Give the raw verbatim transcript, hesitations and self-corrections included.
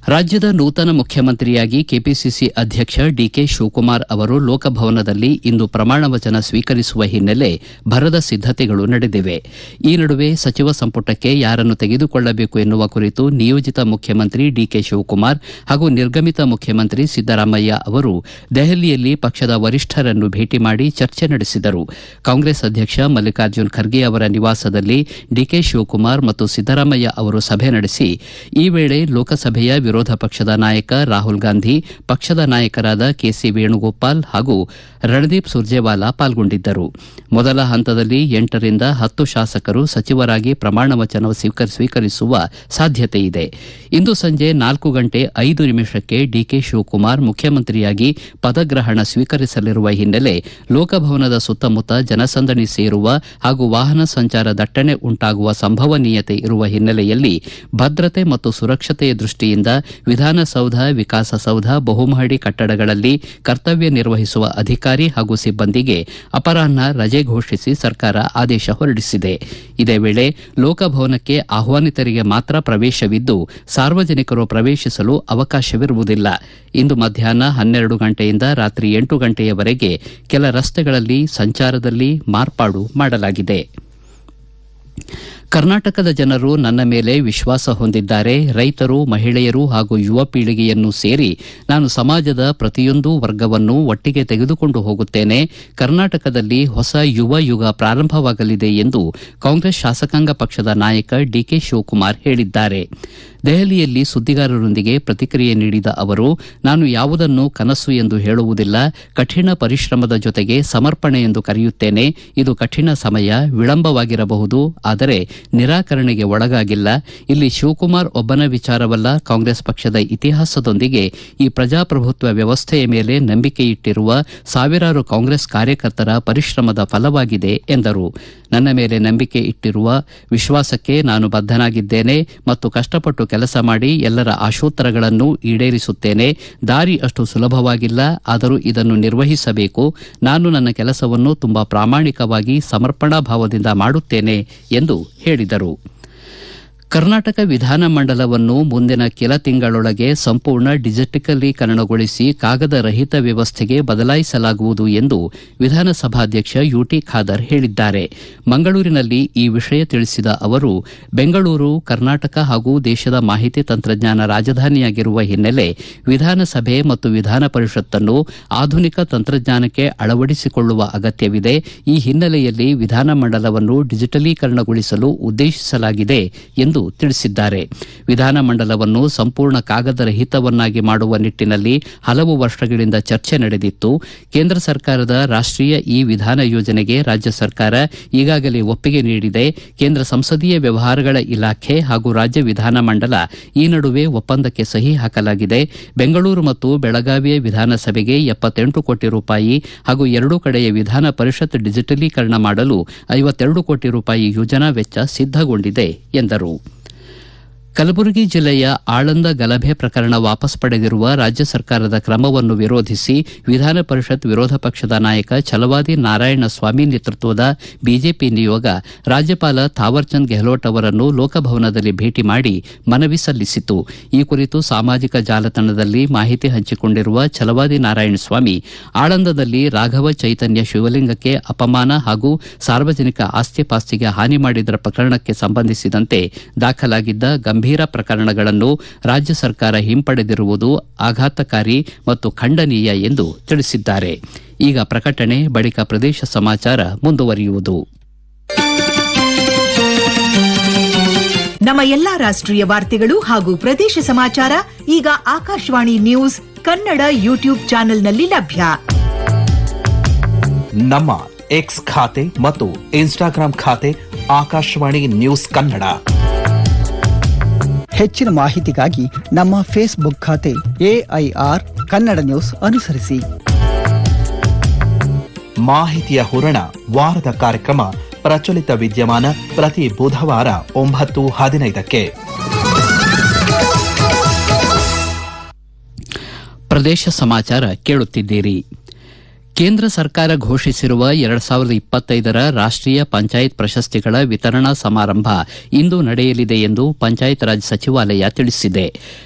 ರಾಜ್ಯದ ನೂತನ ಮುಖ್ಯಮಂತ್ರಿಯಾಗಿ ಕೆಪಿಸಿಸಿ ಅಧ್ಯಕ್ಷ ಡಿಕೆ ಶಿವಕುಮಾರ್ ಅವರು ಲೋಕಭವನದಲ್ಲಿ ಇಂದು ಪ್ರಮಾಣ ವಚನ ಸ್ವೀಕರಿಸುವ ಹಿನ್ನೆಲೆ ಭರದ ಸಿದ್ದತೆಗಳು ನಡೆದಿವೆ. ಈ ನಡುವೆ ಸಚಿವ ಸಂಪುಟಕ್ಕೆ ಯಾರನ್ನು ತೆಗೆದುಕೊಳ್ಳಬೇಕು ಎನ್ನುವ ಕುರಿತು ನಿಯೋಜಿತ ಮುಖ್ಯಮಂತ್ರಿ ಡಿಕೆ ಶಿವಕುಮಾರ್ ಹಾಗೂ ನಿರ್ಗಮಿತ ಮುಖ್ಯಮಂತ್ರಿ ಸಿದ್ದರಾಮಯ್ಯ ಅವರು ದೆಹಲಿಯಲ್ಲಿ ಪಕ್ಷದ ವರಿಷ್ಠರನ್ನು ಭೇಟಿ ಮಾಡಿ ಚರ್ಚೆ ನಡೆಸಿದರು. ಕಾಂಗ್ರೆಸ್ ಅಧ್ಯಕ್ಷ ಮಲ್ಲಿಕಾರ್ಜುನ್ ಖರ್ಗೆ ಅವರ ನಿವಾಸದಲ್ಲಿ ಡಿಕೆ ಶಿವಕುಮಾರ್ ಮತ್ತು ಸಿದ್ದರಾಮಯ್ಯ ಅವರು ಸಭೆ ನಡೆಸಿ ಈ ವೇಳೆ ಲೋಕಸಭೆಯ ವಿರೋಧ ಪಕ್ಷದ ನಾಯಕ ರಾಹುಲ್ ಗಾಂಧಿ, ಪಕ್ಷದ ನಾಯಕರಾದ ಕೆಸಿ ವೇಣುಗೋಪಾಲ್ ಹಾಗೂ ರಣದೀಪ್ ಸುರ್ಜೇವಾಲಾ ಪಾಲ್ಗೊಂಡಿದ್ದರು. ಮೊದಲ ಹಂತದಲ್ಲಿ ಎಂಟರಿಂದ ಹತ್ತು ಶಾಸಕರು ಸಚಿವರಾಗಿ ಪ್ರಮಾಣ ವಚನ ಸ್ವೀಕರಿಸುವ ಸಾಧ್ಯತೆಯಿದೆ. ಇಂದು ಸಂಜೆ ನಾಲ್ಕು ಗಂಟೆ ಐದು ನಿಮಿಷಕ್ಕೆ ಡಿಕೆ ಶಿವಕುಮಾರ್ ಮುಖ್ಯಮಂತ್ರಿಯಾಗಿ ಪದಗ್ರಹಣ ಸ್ವೀಕರಿಸಲಿರುವ ಹಿನ್ನೆಲೆ ಲೋಕಭವನದ ಸುತ್ತಮುತ್ತ ಜನಸಂದಣಿ ಸೇರುವ ಹಾಗೂ ವಾಹನ ಸಂಚಾರ ದಟ್ಟಣೆ ಉಂಟಾಗುವ ಸಂಭವನೀಯತೆ ಇರುವ ಹಿನ್ನೆಲೆಯಲ್ಲಿ ಭದ್ರತೆ ಮತ್ತು ಸುರಕ್ಷತೆಯ ದೃಷ್ಟಿಯಿಂದ ವಿಧಾನಸೌಧ, ವಿಕಾಸಸೌಧ, ಬಹುಮಹಡಿ ಕಟ್ಟಡಗಳಲ್ಲಿ ಕರ್ತವ್ಯ ನಿರ್ವಹಿಸುವ ಅಧಿಕಾರಿ ಹಾಗೂ ಸಿಬ್ಬಂದಿಗೆ ಅಪರಾಹ್ನ ರಜೆ ಘೋಷಿಸಿ ಸರ್ಕಾರ ಆದೇಶ ಹೊರಡಿಸಿದೆ. ಇದೇ ವೇಳೆ ಲೋಕಭವನಕ್ಕೆ ಆಹ್ವಾನಿತರಿಗೆ ಮಾತ್ರ ಪ್ರವೇಶವಿದ್ದು ಸಾರ್ವಜನಿಕರು ಪ್ರವೇಶಿಸಲು ಅವಕಾಶವಿರುವುದಿಲ್ಲ. ಇಂದು ಮಧ್ಯಾಹ್ನ ಹನ್ನೆರಡು ಗಂಟೆಯಿಂದ ರಾತ್ರಿ ಎಂಟು ಗಂಟೆಯವರೆಗೆ ಕೆಲ ರಸ್ತೆಗಳಲ್ಲಿ ಸಂಚಾರದಲ್ಲಿ ಮಾರ್ಪಾಡು ಮಾಡಲಾಗಿದೆ. ಕರ್ನಾಟಕದ ಜನರು ನನ್ನ ಮೇಲೆ ವಿಶ್ವಾಸ ಹೊಂದಿದ್ದಾರೆ. ರೈತರು, ಮಹಿಳೆಯರು ಹಾಗೂ ಯುವ ಪೀಳಿಗೆಯನ್ನು ಸೇರಿ ನಾನು ಸಮಾಜದ ಪ್ರತಿಯೊಂದು ವರ್ಗವನ್ನು ಒಟ್ಟಿಗೆ ತೆಗೆದುಕೊಂಡು ಹೋಗುತ್ತೇನೆ. ಕರ್ನಾಟಕದಲ್ಲಿ ಹೊಸ ಯುವ ಯುಗ ಪ್ರಾರಂಭವಾಗಲಿದೆ ಎಂದು ಕಾಂಗ್ರೆಸ್ ಶಾಸಕಾಂಗ ಪಕ್ಷದ ನಾಯಕ ಡಿಕೆ ಶಿವಕುಮಾರ್ ಹೇಳಿದ್ದಾರೆ. ದೆಹಲಿಯಲ್ಲಿ ಸುದ್ದಿಗಾರರೊಂದಿಗೆ ಪ್ರತಿಕ್ರಿಯೆ ನೀಡಿದ ಅವರು, ನಾನು ಯಾವುದನ್ನು ಕನಸು ಎಂದು ಹೇಳುವುದಿಲ್ಲ, ಕಠಿಣ ಪರಿಶ್ರಮದ ಜೊತೆಗೆ ಸಮರ್ಪಣೆ ಎಂದು ಕರೆಯುತ್ತೇನೆ. ಇದು ಕಠಿಣ ಸಮಯ, ವಿಳಂಬವಾಗಿರಬಹುದು, ಆದರೆ ನಿರಾಕರಣೆಗೆ ಒಳಗಾಗಿಲ್ಲ. ಇಲ್ಲಿ ಶಿವಕುಮಾರ್ ಒಬ್ಬನ ವಿಚಾರವಲ್ಲ, ಕಾಂಗ್ರೆಸ್ ಪಕ್ಷದ ಇತಿಹಾಸದೊಂದಿಗೆ ಈ ಪ್ರಜಾಪ್ರಭುತ್ವ ವ್ಯವಸ್ಥೆಯ ಮೇಲೆ ನಂಬಿಕೆಯಿಟ್ಟಿರುವ ಸಾವಿರಾರು ಕಾಂಗ್ರೆಸ್ ಕಾರ್ಯಕರ್ತರ ಪರಿಶ್ರಮದ ಫಲವಾಗಿದೆ ಎಂದರು. ನನ್ನ ಮೇಲೆ ನಂಬಿಕೆ ಇಟ್ಟಿರುವ ವಿಶ್ವಾಸಕ್ಕೆ ನಾನು ಬದ್ಧನಾಗಿದ್ದೇನೆ ಮತ್ತು ಕಷ್ಟಪಟ್ಟು ಕೆಲಸ ಮಾಡಿ ಎಲ್ಲರ ಆಶೋತ್ತರಗಳನ್ನು ಈಡೇರಿಸುತ್ತೇನೆ. ದಾರಿ ಅಷ್ಟು ಸುಲಭವಾಗಿಲ್ಲ, ಆದರೂ ಇದನ್ನು ನಿರ್ವಹಿಸಬೇಕು. ನಾನು ನನ್ನ ಕೆಲಸವನ್ನು ತುಂಬಾ ಪ್ರಾಮಾಣಿಕವಾಗಿ ಸಮರ್ಪಣಾ ಭಾವದಿಂದ ಮಾಡುತ್ತೇನೆ ಎಂದು ಹೇಳಿದರು. ಕರ್ನಾಟಕ ವಿಧಾನಮಂಡಲವನ್ನು ಮುಂದಿನ ಕೆಲ ತಿಂಗಳೊಳಗೆ ಸಂಪೂರ್ಣ ಡಿಜಿಟಲೀಕರಣಗೊಳಿಸಿ ಕಾಗದ ರಹಿತ ವ್ಯವಸ್ಥೆಗೆ ಬದಲಾಯಿಸಲಾಗುವುದು ಎಂದು ವಿಧಾನಸಭಾಧ್ಯಕ್ಷ ಯುಟಿ ಖಾದರ್ ಹೇಳಿದ್ದಾರೆ. ಮಂಗಳೂರಿನಲ್ಲಿ ಈ ವಿಷಯ ತಿಳಿಸಿದ ಅವರು, ಬೆಂಗಳೂರು ಕರ್ನಾಟಕ ಹಾಗೂ ದೇಶದ ಮಾಹಿತಿ ತಂತ್ರಜ್ಞಾನ ರಾಜಧಾನಿಯಾಗಿರುವ ಹಿನ್ನೆಲೆ ವಿಧಾನಸಭೆ ಮತ್ತು ವಿಧಾನ ಪರಿಷತ್ತನ್ನು ಆಧುನಿಕ ತಂತ್ರಜ್ಞಾನಕ್ಕೆ ಅಳವಡಿಸಿಕೊಳ್ಳುವ ಅಗತ್ಯವಿದೆ. ಈ ಹಿನ್ನೆಲೆಯಲ್ಲಿ ವಿಧಾನಮಂಡಲವನ್ನು ಡಿಜಿಟಲೀಕರಣಗೊಳಿಸಲು ಉದ್ದೇಶಿಸಲಾಗಿದೆ ಎಂದು ತಿಳಿಸಿದ್ದಾರೆ. ವಿಧಾನಮಂಡಲವನ್ನು ಸಂಪೂರ್ಣ ಕಾಗದ ರಹಿತವನ್ನಾಗಿ ಮಾಡುವ ನಿಟ್ಟಿನಲ್ಲಿ ಹಲವು ವರ್ಷಗಳಿಂದ ಚರ್ಚೆ ನಡೆದಿತ್ತು. ಕೇಂದ್ರ ಸರ್ಕಾರದ ರಾಷ್ಟೀಯ ಇ ವಿಧಾನ ಯೋಜನೆಗೆ ರಾಜ್ಯ ಸರ್ಕಾರ ಈಗಾಗಲೇ ಒಪ್ಪಿಗೆ ನೀಡಿದೆ. ಕೇಂದ್ರ ಸಂಸದೀಯ ವ್ಯವಹಾರಗಳ ಇಲಾಖೆ ಹಾಗೂ ರಾಜ್ಯ ವಿಧಾನಮಂಡಲ ಈ ನಡುವೆ ಒಪ್ಪಂದಕ್ಕೆ ಸಹಿ ಹಾಕಲಾಗಿದೆ. ಬೆಂಗಳೂರು ಮತ್ತು ಬೆಳಗಾವಿಯ ವಿಧಾನಸಭೆಗೆ ಎಪ್ಪತ್ತೆಂಟು ಕೋಟಿ ರೂಪಾಯಿ ಹಾಗೂ ಎರಡೂ ಕಡೆಯ ವಿಧಾನ ಪರಿಷತ್ ಡಿಜಿಟಲೀಕರಣ ಮಾಡಲು ಐವತ್ತೆರಡು ಕೋಟಿ ರೂಪಾಯಿ ಯೋಜನಾ ವೆಚ್ಚ ಸಿದ್ದಗೊಂಡಿದೆ ಎಂದರು. ಕಲಬುರಗಿ ಜಿಲ್ಲೆಯ ಆಳಂದ ಗಲಭೆ ಪ್ರಕರಣ ವಾಪಸ್ ಪಡೆದಿರುವ ರಾಜ್ಯ ಸರ್ಕಾರದ ಕ್ರಮವನ್ನು ವಿರೋಧಿಸಿ ವಿಧಾನ ಪರಿಷತ್ ವಿರೋಧ ಪಕ್ಷದ ನಾಯಕ ಛಲವಾದಿ ನಾರಾಯಣಸ್ವಾಮಿ ನೇತೃತ್ವದ ಬಿಜೆಪಿ ನಿಯೋಗ ರಾಜ್ಯಪಾಲ ಥಾವರ್ಚಂದ್ ಗೆಹ್ಲೋಟ್ ಅವರನ್ನು ಲೋಕಭವನದಲ್ಲಿ ಭೇಟಿ ಮಾಡಿ ಮನವಿ ಸಲ್ಲಿಸಿತು. ಈ ಕುರಿತು ಸಾಮಾಜಿಕ ಜಾಲತಾಣದಲ್ಲಿ ಮಾಹಿತಿ ಹಂಚಿಕೊಂಡಿರುವ ಛಲವಾದಿ ನಾರಾಯಣಸ್ವಾಮಿ, ಆಳಂದದಲ್ಲಿ ರಾಘವ ಚೈತನ್ಯ ಶಿವಲಿಂಗಕ್ಕೆ ಅಪಮಾನ ಹಾಗೂ ಸಾರ್ವಜನಿಕ ಆಸ್ತಿಪಾಸ್ತಿಗೆ ಹಾನಿ ಮಾಡಿದ ಪ್ರಕರಣಕ್ಕೆ ಸಂಬಂಧಿಸಿದಂತೆ ದಾಖಲಾಗಿದ್ದ ಗಂಭೀರ ಪ್ರಕರಣಗಳನ್ನು ರಾಜ್ಯ ಸರ್ಕಾರ ಹಿಂಪಡೆದಿರುವುದು ಆಘಾತಕಾರಿ ಮತ್ತು ಖಂಡನೀಯ ಎಂದು ತಿಳಿಸಿದ್ದಾರೆ. ಈಗ ಪ್ರಕಟಣೆ ಬಳಿಕ ಪ್ರದೇಶ ಸಮಾಚಾರ ಮುಂದುವರಿಯುವುದು. ನಮ್ಮ ಎಲ್ಲಾ ರಾಷ್ಟ್ರೀಯ ವಾರ್ತೆಗಳು ಹಾಗೂ ಪ್ರದೇಶ ಸಮಾಚಾರ ಈಗ ಆಕಾಶವಾಣಿ ನ್ಯೂಸ್ ಕನ್ನಡ ಯೂಟ್ಯೂಬ್ ಚಾನೆಲ್ನಲ್ಲಿ ಲಭ್ಯ. ನಮ್ಮ ಎಕ್ಸ್ ಖಾತೆ ಮತ್ತು ಇನ್ಸ್ಟಾಗ್ರಾಂ ಖಾತೆ ಆಕಾಶವಾಣಿ ನ್ಯೂಸ್ ಕನ್ನಡ. ಹೆಚ್ಚಿನ ಮಾಹಿತಿಗಾಗಿ ನಮ್ಮ ಫೇಸ್ಬುಕ್ ಖಾತೆ ಎಐಆರ್ ಕನ್ನಡ ನ್ಯೂಸ್ ಅನುಸರಿಸಿ. ಮಾಹಿತಿಯ ಹೂರಣ ವಾರದ ಕಾರ್ಯಕ್ರಮ ಪ್ರಚಲಿತ ವಿದ್ಯಮಾನ ಪ್ರತಿ ಬುಧವಾರ ಒಂಬತ್ತು ಹದಿನೈದಕ್ಕೆ. ಪ್ರದೇಶ ಸಮಾಚಾರ ಕೇಳುತ್ತಿದ್ದೀರಿ. ಕೇಂದ್ರ ಸರ್ಕಾರ ಘೋಷಿಸಿರುವ ಎರಡು ಸಾವಿರದ ಇಪ್ಪತ್ತೈದರ ರಾಷ್ಟೀಯ ಪಂಚಾಯತ್ ಪ್ರಶಸ್ತಿಗಳ ವಿತರಣಾ ಸಮಾರಂಭ ಇಂದು ನಡೆಯಲಿದೆ ಎಂದು ಪಂಚಾಯತ್ ರಾಜ್ ಸಚಿವಾಲಯ ತಿಳಿಸಿದೆ.